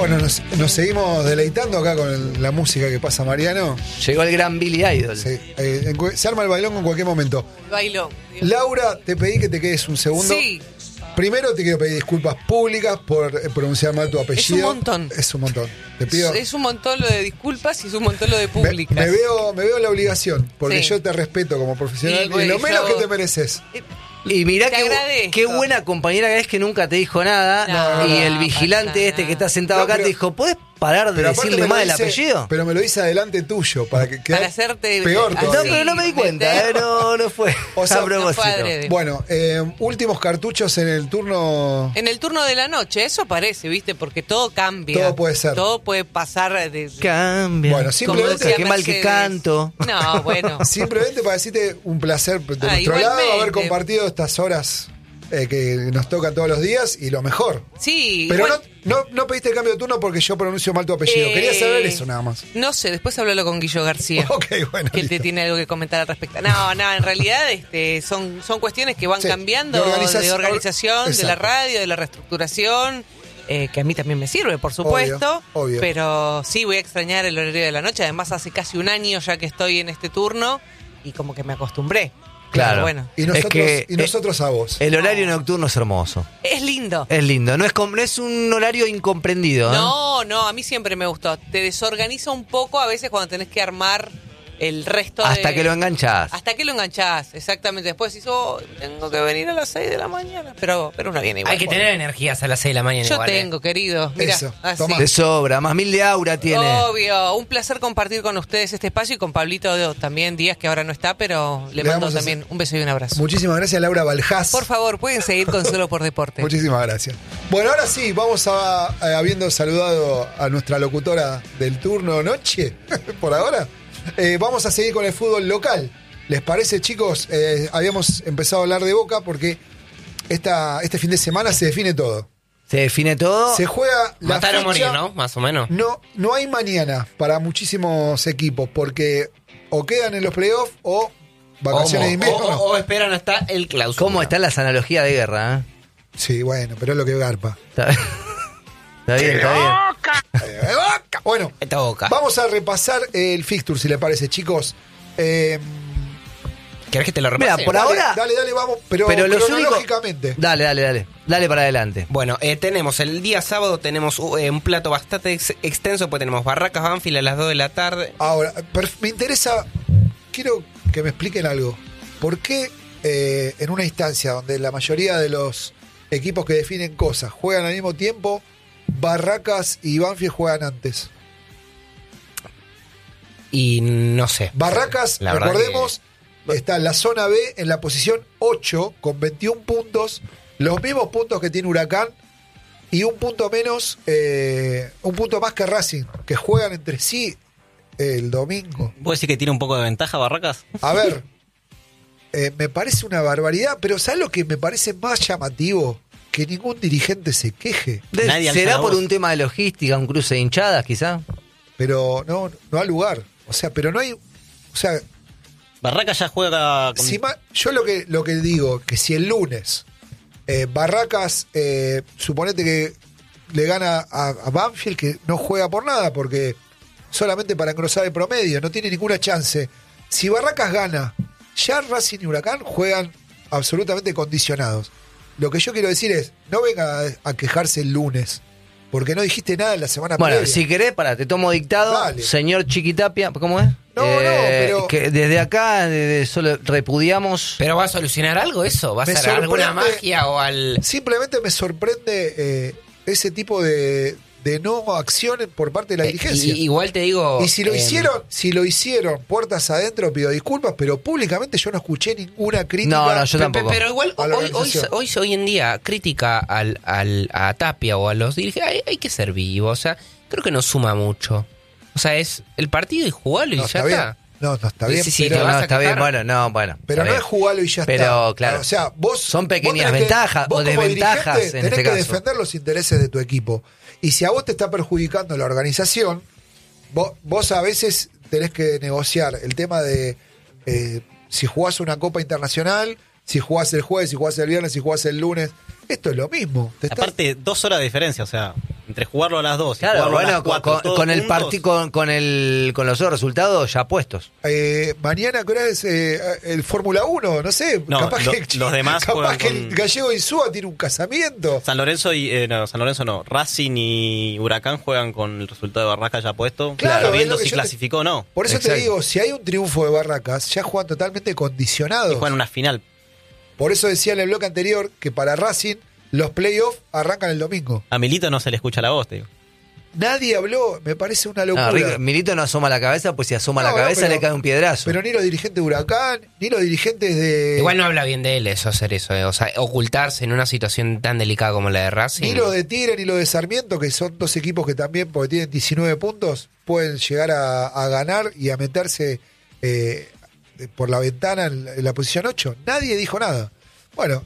Bueno, nos seguimos deleitando acá con la música que pasa Mariano. Llegó el gran Billy Idol. Sí, se arma el bailón en cualquier momento. Bailón. Laura, te pedí que te quedes un segundo. Sí. Primero te quiero pedir disculpas públicas por pronunciar mal tu apellido. Es un montón. Es un montón. Te pido. Es un montón lo de disculpas y es un montón lo de públicas. Me veo la obligación, porque Sí. yo te respeto como profesional Y, y, bueno, lo menos yo- que te mereces. Y mirá Te agradezco. qué buena compañera que es, que nunca te dijo nada. No, y el no vigilante pasa este que nada. está sentado No, acá pero- te dijo, ¿podés parar de Pero aparte decirle me lo mal el dice- apellido? Pero me lo dice adelante tuyo, para que quede Para hacerte peor así. No, todavía. pero no me di cuenta, no fue O sea, a No fue propósito. adrede. Bueno, últimos cartuchos en el turno. En el turno de la noche, eso parece, ¿viste? Porque todo cambia. Todo puede ser. Todo puede pasar de... Cambia. Bueno, simplemente- decía Qué mal que Mercedes. canto. No, bueno. Simplemente para decirte un placer de nuestro lado igualmente. haber compartido estas horas que nos tocan todos los días y lo mejor. Sí, Pero igual- no pediste el cambio de turno porque yo pronuncio mal tu apellido. Quería saber eso nada más. No sé, después háblalo con Guillo García. Ok, bueno. Que él te listo. tiene algo que comentar al respecto. No, en realidad son cuestiones que van Sí, cambiando de de organización, organización, de la exacto. radio, de la reestructuración, que a mí también me sirve, por supuesto. Obvio. Pero sí voy a extrañar el horario de la noche. Además, hace casi un año ya que estoy en este turno y como que me acostumbré. Claro. Pero bueno, Y nosotros, Es que, y nosotros a vos. El horario nocturno es hermoso. es lindo. Es lindo. No es un horario incomprendido. ¿eh? No, a mí siempre me gustó. Te desorganiza un poco a veces cuando tenés que armar el resto Hasta que lo enganchás. Hasta que lo enganchás, exactamente. Después dices, tengo que venir a las 6 de la mañana. Pero uno viene igual. Hay que tener energías a las 6 de la mañana Yo igual, tengo, querido. Mira, Eso, así. toma. De sobra. Más 1000 de aura tiene. Obvio, un placer compartir con ustedes este espacio y con Pablito también Díaz, que ahora no está, pero le Le mando vamos a también un beso y un abrazo. Muchísimas gracias, Laura Baljás. Por favor, pueden seguir con Solo por Deporte. Muchísimas gracias. Bueno, ahora sí, vamos habiendo saludado a nuestra locutora del turno noche, por ahora, vamos a seguir con el fútbol local. ¿Les parece, chicos? Habíamos empezado a hablar de Boca porque este fin de semana se define todo. Se define todo. Se juega la Matar o fecha. morir, ¿no? Más o menos. No hay mañana para muchísimos equipos porque o quedan en los playoffs o vacaciones de invierno. O esperan hasta el clausura. ¿Cómo están las analogías de guerra? Sí, bueno, pero es lo que garpa. Está bien, está bien. Boca! Bueno, Esta Boca. vamos a repasar el fixture, si les parece, chicos. ¿Querés que te lo repase? Mira, por ahora. Dale, vamos. Pero los únicos. cronológicamente. Dale para adelante. Bueno, tenemos el día sábado, tenemos un plato bastante extenso, pues tenemos Barracas Banfield a las 2 de la tarde. Ahora, me interesa, quiero que me expliquen algo. ¿Por qué en una instancia donde la mayoría de los equipos que definen cosas juegan al mismo tiempo, Barracas y Banfield juegan antes? Y no sé. Barracas, La verdad recordemos, está en la zona B en la posición 8 con 21 puntos, los mismos puntos que tiene Huracán y un punto menos, un punto más que Racing, que juegan entre sí el domingo. ¿Puedo decir que tiene un poco de ventaja Barracas? A ver, me parece una barbaridad, pero ¿sabes lo que me parece más llamativo? Que ningún dirigente se queje, Nadie alza ¿Será la por voz. un tema de logística, un cruce de hinchadas, quizá? pero no ha lugar. O sea, pero no hay... O sea, Barracas ya juega con... yo lo que digo, que si el lunes Barracas, suponete que le gana a Banfield, que no juega por nada, porque solamente para engrosar el promedio, no tiene ninguna chance. Si Barracas gana, ya Racing y Huracán juegan absolutamente condicionados. Lo que yo quiero decir es, no venga a quejarse el lunes, porque no dijiste nada en la semana Bueno, previa. si querés, te tomo dictado. Dale. Señor Chiquitapia, ¿cómo es? No, pero- Que desde acá solo repudiamos. ¿Pero va a solucionar algo eso? ¿Va a Me ser alguna sorprende- magia o al...? Simplemente me sorprende ese tipo de no acción por parte de la dirigencia. Igual te digo... Y si lo hicieron puertas adentro, pido disculpas, pero públicamente yo no escuché ninguna crítica. No, yo tampoco. Pero igual A la hoy organización. en día crítica a Tapia o a los dirigentes hay que ser vivo, o sea, creo que no suma mucho. O sea, es el partido y jugarlo y No, ya está bien. está. No está bien. Sí, pero te vas a está bien, quejar. bueno. pero está no bien. es jugarlo y ya Pero, está. claro, O sea, vos. son pequeñas vos tenés ventajas vos o como desventajas dirigente en tenés este que caso. defender los intereses de tu equipo. Y si a vos te está perjudicando la organización, vos a veces tenés que negociar el tema de si jugás una Copa Internacional, si jugás el jueves, si jugás el viernes, si jugás el lunes. Esto es lo mismo. Aparte, 2 horas de diferencia, o sea, Entre jugarlo a las 2 y Claro, jugarlo a las bueno, 4 todos con el juntos, partido, con los otros resultados ya puestos. Mañana, ¿qué hora es el Fórmula 1? No sé. No, capaz los demás capaz juegan que con- el Gallego Insúa tiene un casamiento. San Lorenzo no. Racing y Huracán juegan con el resultado de Barracas ya puesto, Claro, es sabiendo lo que si yo te- clasificó o no. Por eso Exacto. te digo, si hay un triunfo de Barracas, ya juegan totalmente Y condicionados. juegan una final. Por eso decía en el bloque anterior que para Racing los playoffs arrancan el domingo. A Milito no se le escucha la voz, te digo. Nadie habló, me parece una locura. No, Milito no asoma la cabeza, pues si asoma la No, cabeza pero- le cae un piedrazo. Pero ni los dirigentes de Huracán, ni los dirigentes de... Igual no habla bien de él eso, hacer eso. O sea, ocultarse en una situación tan delicada como la de Racing. Ni los de Tigre ni los de Sarmiento, que son dos equipos que también, porque tienen 19 puntos, pueden llegar a ganar y a meterse por la ventana en la posición 8. Nadie dijo nada. Bueno,